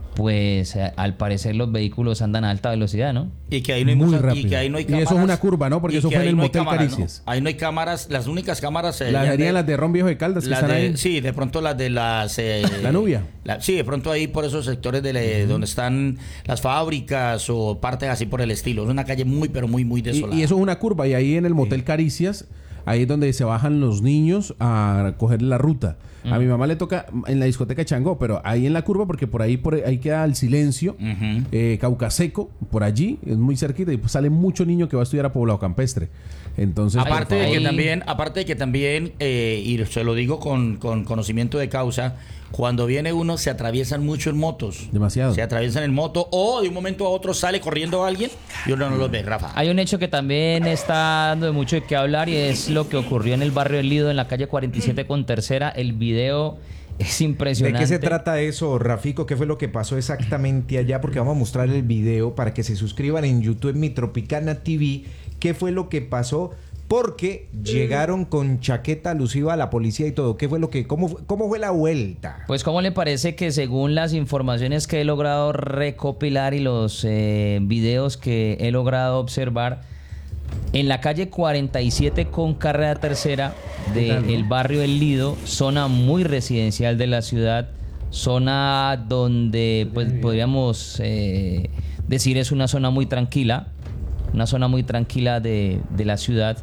pues eh, al parecer los vehículos andan a alta velocidad, ¿no? Y que ahí no hay Muy muchas- rápido. y que ahí no hay Y cámaras. eso es una curva, ¿no? Porque y eso que fue en ahí el no hay motel cámaras, ¿no? Caricias. Ahí no hay cámaras, las únicas cámaras Las serían serían las de Ron Viejo de Caldas, que las están de- ahí. Sí, de pronto las de las... eh, La Nubia. la- sí, de pronto ahí por esos sectores de la- donde están las fábricas o partes así por el estilo. Es una calle muy, pero muy, muy Y, desolada. y eso es una curva. Y ahí en el motel Caricias, ahí es donde se bajan los niños a coger la ruta. A mi mamá le toca en la discoteca Changó, pero ahí en la curva, porque por ahí por ahí queda el Silencio, eh, Caucaseco, por allí, es muy cerquita, y pues sale mucho niño que va a estudiar a Poblado Campestre. Entonces, Aparte por de que favor. también, aparte de que también, eh, y se lo digo con, con conocimiento de causa, cuando viene uno se atraviesan mucho en motos. Demasiado. Se atraviesan en moto, o de un momento a otro sale corriendo alguien y uno no los ve, Rafa. Hay un hecho que también está dando de mucho de qué hablar y es lo que ocurrió en el barrio del Lido, en la calle cuarenta y siete con Tercera. El video es ¿De impresionante. qué se trata eso, Rafico? ¿Qué fue lo que pasó exactamente allá? Porque vamos a mostrar el video para que se suscriban en YouTube, en Mi Tropicana T V. ¿Qué fue lo que pasó? Porque llegaron con chaqueta alusiva a la policía y todo. ¿Qué fue lo que, cómo, fue- cómo fue la vuelta? Pues cómo le parece que según las informaciones que he logrado recopilar y los eh, videos que he logrado observar, en la calle cuarenta y siete con carrera tercera del barrio El Lido, zona muy residencial de la ciudad, zona donde pues podríamos eh, decir es una zona muy tranquila, una zona muy tranquila de, de la ciudad,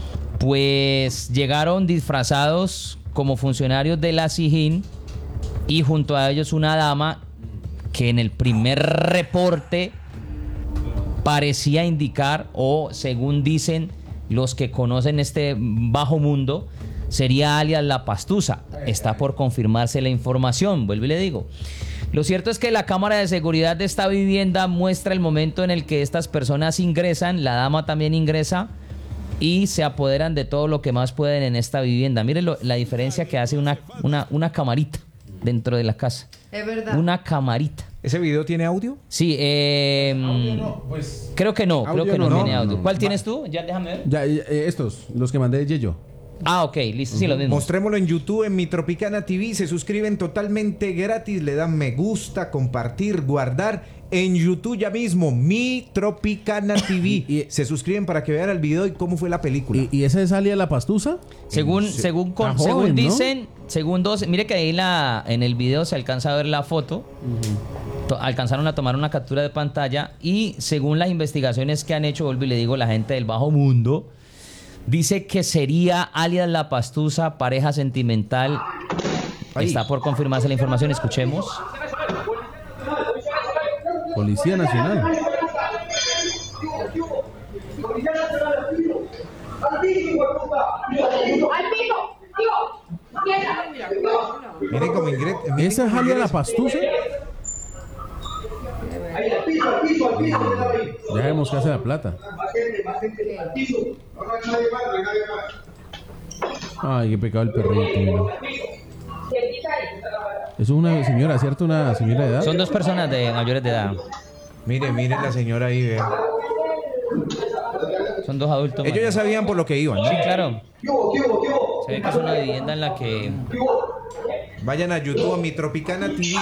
pues llegaron disfrazados como funcionarios de la SIJIN y junto a ellos una dama que en el primer reporte parecía indicar, o según dicen los que conocen este bajo mundo, sería alias La Pastusa. Está por confirmarse la información, vuelvo y le digo. Lo cierto es que la cámara de seguridad de esta vivienda muestra el momento en el que estas personas ingresan, la dama también ingresa y se apoderan de todo lo que más pueden en esta vivienda. Miren lo- la diferencia que hace una, una, una camarita dentro de la casa. Es verdad. Una camarita. ¿Ese video tiene audio? Sí, eh, creo que no, creo Audio que no, no, tiene no, audio. no. ¿Cuál Va. tienes tú? Ya déjame ver. Ya, eh, estos, los que mandé de Yeyo. Ah, ok, listo, sí, lo mismo. Mostrémoslo en YouTube, en Mi Tropicana T V. Se suscriben totalmente gratis, le dan me gusta, compartir, guardar. En YouTube ya mismo, Mi Tropicana T V. Y se suscriben para que vean el video y cómo fue la película. ¿Y, y ese es Alia la Pastusa? Según, Sí. según, con- Está según joven, ¿no? dicen, según dos, mire que ahí la, en el video se alcanza a ver la foto. To- alcanzaron a tomar una captura de pantalla y según las investigaciones que han hecho, vuelvo y le digo, la gente del bajo mundo, dice que sería alias La Pastusa, pareja sentimental. Ahí. Está por confirmarse la información, escuchemos. Policía Nacional. Miren cómo Ingrid. miren ¿Esa es cómo Alia Ingrid- la Pastusa? Ya vemos que hace la plata. Ay, qué pecado el perrito. mira. Es una señora, ¿cierto? Una señora de edad. Son dos personas de mayores de edad. Miren, miren la señora ahí, vean. Son dos adultos. Ellos ya mayores. sabían por lo que iban, ¿no? Sí, claro. Se ve que es una vivienda en la que... Vayan a YouTube, a Mi Tropicana T V.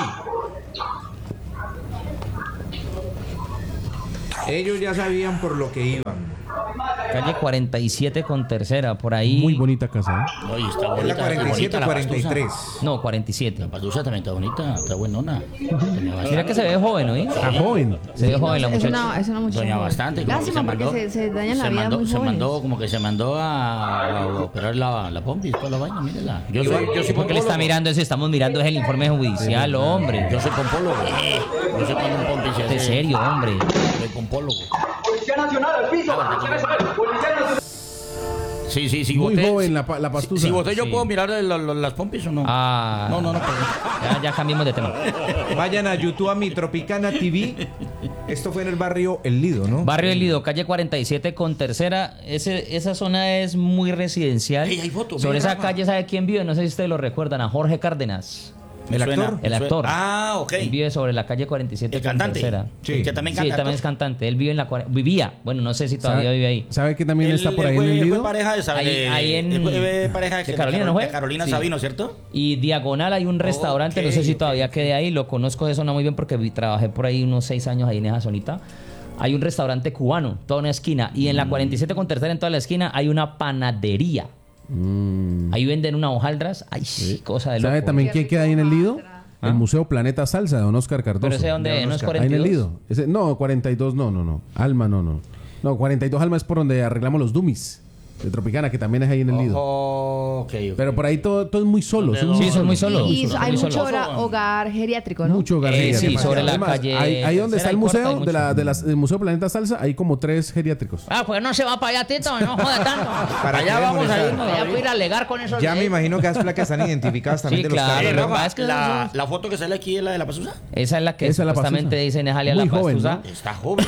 Ellos ya sabían por lo que iban. Calle cuarenta y siete con tercera, por ahí. Muy bonita casa. ¿eh? Oye, está ¿Es bonita. la cuarenta y siete o bonita la cuarenta y tres? pastusa. No, cuarenta y siete. La pastusa también está bonita, está buenona. Mira que se ve joven, ¿no? Está joven. Se ve joven la Es muchacha. una, es una muchacha. Doña joven. bastante. Como que Lástima se porque mandó, se, se dañan la se vida mandó, muy se jóvenes. mandó, como que se mandó a, a operar la, la pompis, toda la vaina, mírela. Yo soy, yo soy ¿Por qué le está pompólogo. mirando eso? Estamos mirando es el informe judicial, hombre. Yo soy pompólogo. Yo sé cuando un pompi se hace. De serio, hombre. Soy pompólogo. Policía Nacional, al piso. Ah, ¿Quieres saber? Policía Nacional. Sí, sí, sí. Muy voté, joven la, pa- la si, Pastusa. si voté, yo Sí. puedo mirar la- la- las pompis o no. Ah. No, no, no. perdón. Ya, ya cambiemos de tema. Vayan a YouTube, a Mi Tropicana T V. Esto fue en el barrio El Lido, ¿no? Barrio El Lido, calle cuarenta y siete con tercera. Ese, esa zona es muy residencial. Ey, hay fotos, Sobre mira, esa Rafa. calle, ¿sabe quién vive? No sé si ustedes lo recuerdan, a Jorge Cárdenas. Me ¿El suena, actor? me El suena. actor. Ah, ok. Él vive sobre la calle cuarenta y siete El con cantante. tercera. Sí. Que también Sí, canta. también es cantante. Él vive en la cuare- vivía. Bueno, no sé si todavía ¿Sabe, vive ahí. ¿Sabe que también Él- está por él ahí fue- en el fue Lido? pareja de, Sab- Ahí- de- ahí en- él fue pareja de Carolina, ¿no fue? de Carolina Sí. Sabino, ¿cierto? Y diagonal hay un restaurante, no sé si ok, todavía ok. quede ahí, lo conozco de zona muy bien porque vi- trabajé por ahí unos seis años ahí en esa zonita. Hay un restaurante cubano, toda una esquina, y en la cuarenta y siete con tercera en toda la esquina hay una panadería. Mm. Ahí venden unas hojaldras, ay, cosa de loco. ¿Sabe también quién queda ahí en el Lido? El Museo Planeta Salsa de Don Oscar Cardoso. Pero ese donde de no es Oscar. Ahí en cuarenta y el dos. Lido. Ese- no, cuarenta y dos no, no, no. Alma no, no. No, cuarenta y dos Alma es por donde arreglamos los dummies de Tropicana, que también es ahí en el Lido. Oh, ok, ok. Pero por ahí todo, todo es muy solo. ¿Dónde, es muy Sí, son muy solos. Y hay Muy mucho solo. hora- hogar geriátrico, ¿no? Mucho hogar Eh, geriátrico. sí, sobre la Además, calle Ahí, ahí donde está Tercera el y Cuarta museo, hay de la, mucho. de las- del Museo Planeta Salsa, hay como tres geriátricos. Ah, pues no se va para allá, Tito, no joda tanto. ¿Para Allá qué vamos a molestar? irnos. Allá voy a ir a alegar con esos. Ya me imagino que las placas están identificadas también Sí, de los claro. Eh, carros. Rafa, Rafa, es que la, eso- la foto que sale aquí es la de la pastusa. Esa es la que Esa es la supuestamente Pastusa. dicen es Alia Muy la joven, Pastusa. ¿no? Está joven.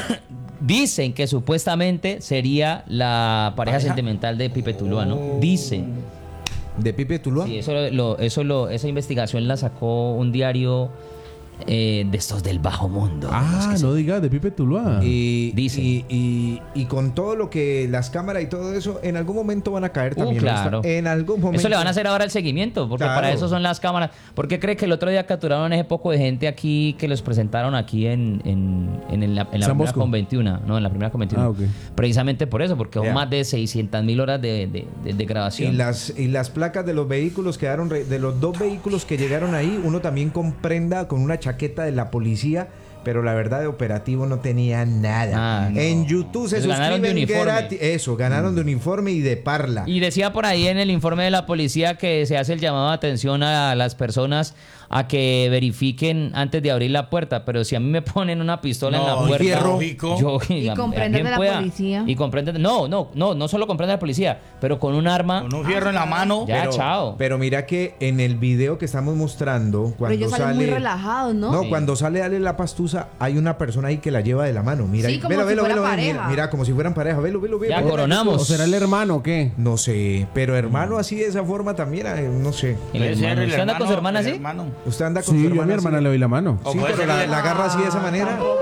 Dicen que supuestamente sería la pareja, ¿Pareja? sentimental de Pipe Tuluá, ¿no? Dicen. ¿De Pipe Tuluá? Sí, eso lo, eso lo, esa investigación la sacó un diario eh, de estos del bajo mundo. Ah, no diga, de Pipe Tuluá. Y, Dicen. y, y, y con todo lo que las cámaras y todo eso, en algún momento van a caer Uh, también. claro. ¿no? En algún momento. Eso le van a hacer ahora el seguimiento, porque Claro. para eso son las cámaras. ¿Por qué cree que el otro día capturaron ese poco de gente aquí que los presentaron aquí en, en, en, el- en la San primera Bosco. con veintiuno? No, en la primera con veintiuno. Ah, ok. Precisamente por eso, porque son Vea. más de seiscientas mil horas de, de, de- de Y grabación. las, y las placas de los vehículos quedaron, re- de los dos vehículos que llegaron ahí, uno también con prenda, con una chaqueta de la policía, pero la verdad de operativo no tenía nada. Ah, no. En YouTube se Les ganaron de suscriben uniforme. gratis. Eso, ganaron de uniforme y de parla. Y decía por ahí en el informe de la policía que se hace el llamado de atención a las personas a que verifiquen antes de abrir la puerta, pero si a mí me ponen una pistola en No, la puerta, fierro. yo Y a- a comprenden quien de la pueda, policía. y comprenden, no, no, no, no solo comprenden de la policía, pero con un arma, Con un fierro en la mano. ya, pero, chao. pero mira que en el video que estamos mostrando, Pero cuando ellos salen sale. muy relajados, ¿no? No, Sí. cuando sale Ale la Pastusa, hay una persona ahí que la lleva de la mano. Mira, Sí, ahí. como velo, si velo, fuera velo, velo, pareja. mira, mira, como si fueran pareja. Velo, velo, velo. Ya velo. coronamos. ¿O será el hermano o qué? No sé, pero hermano así de esa forma también, eh, no sé. El Puede ser hermano. el ¿Usted anda con su hermano, hermana el así? hermano. ¿Usted anda con Sí, su yo a hermana? mi así? hermana le doy la mano. O Sí, puede pero ser la, el- la agarra así de esa manera. Tampoco, no, eso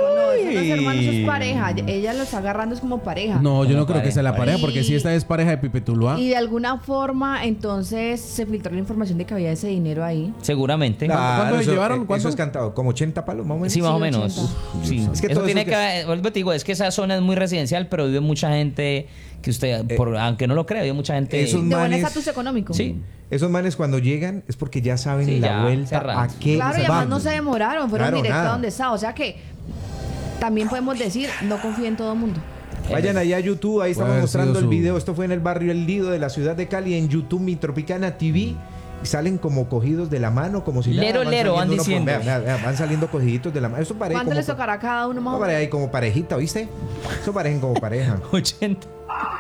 Eso no es hermano, eso es pareja. Ella lo está agarrando es como pareja. No, yo no creo pareja. que sea la pareja, porque Y- si esta es pareja de Pipe Tuluá. Y de alguna forma, entonces, se filtró la información de que había ese dinero ahí. Seguramente. ¿Cuánto le eso, llevaron? eh, ¿Cuánto? Eso es cantado, como ochenta palos, más o menos. Sí, más o Sí, menos. ochenta. Sí. Es que eso todo tiene eso que, vuelvo te digo, es que esa zona es muy residencial, pero vive mucha gente que usted, por, aunque no lo crea, vive mucha gente. esos De buen manes- estatus económico. Sí. Esos manes cuando llegan es porque ya saben Sí, la ya, vuelta cerrado. a qué Claro, y además van. no se demoraron, fueron Claro, directo nada. a donde está. O sea que también podemos decir, no confíe en todo el mundo. Vayan allá a YouTube, ahí estamos haber mostrando sido el su- video. Esto fue en el barrio El Lido de la ciudad de Cali, en YouTube, Mi Tropicana T V. Y salen como cogidos de la mano, como si Lero, nada. lero, van saliendo uno por- diciendo. vean, vean, vean, van saliendo cogiditos de la mano. Eso parece ¿Cuánto como, les tocará a cada uno más o eso menos? parece ahí como parejita, ¿viste? Eso parecen como pareja. ochenta.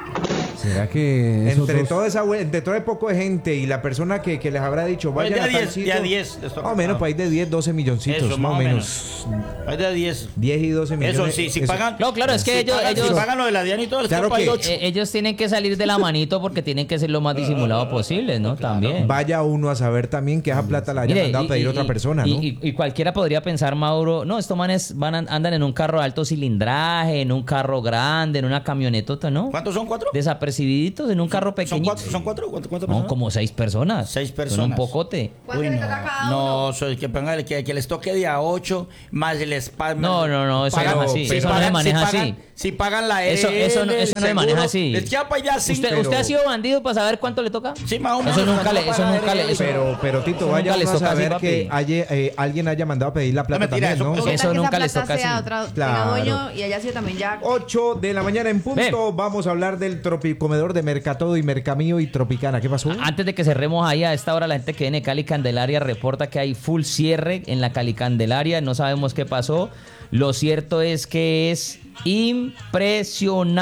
¿Será que esos Entre dos- toda esa vue- entre todo el poco de gente y la persona que, que les habrá dicho, Pues vayan de a a tal diez, sitio, de a diez les toca. más o menos, para ir de diez, doce milloncitos, Eso, más o menos. Hay de diez. diez y doce millones. Eso sí, si eso- pagan. No, claro, es que si ellos- pagan, ellos- si pagan lo de la Diana y todo, les Claro toca ahí que- ocho. Eh, ellos tienen que salir de la manito porque tienen que ser lo más disimulado posible, ¿no? También. Vaya uno a saber también que esa plata la haya Mire, mandado a pedir y- otra y- persona, y- ¿no? Y, y cualquiera podría pensar, Mauro, no, estos manes van a- andan en un carro de alto cilindraje, en un carro grande, en una camionetota, ¿no? ¿Cuántos son? ¿Cuatro? Desapercibiditos en un carro ¿Son pequeñito. cuatro? ¿Son cuatro? ¿Cuántas cuántas No, personas? como seis personas. Seis Son personas. un pocote. ¿Cuánto Uy, le no. toca a cada No, uno? soy que, pongan- que, que les toque de a ocho, más les pagan. No, no, no, eso no es así, eso no se maneja así. Si pagan la Eso, eso, no- eso no se maneja así. Les queda para allá cinco. ¿Usted, ¿Usted ha sido bandido para saber cuánto le toca? Sí, más o menos. Eso nunca le, cuando eso pagan nunca le, el- eso- Pero, pero Tito, eso vaya nunca les uno a toca así, saber papi. que haya, eh, alguien haya mandado a pedir la plata No, mentira, también, eso- ¿no? eso- Eso Que esa nunca les plata toca sea así. otra, Claro. tenga dueño y ella sí también ya. ocho de la mañana en punto. Ven. Vamos a hablar del tropicomedor de Mercatodo y Mercamío y Tropicana. ¿Qué pasó? Antes de que cerremos ahí, a esta hora la gente que viene de Cali Candelaria reporta que hay full cierre en la Cali Candelaria. No sabemos qué pasó. Lo cierto es que es impresionante.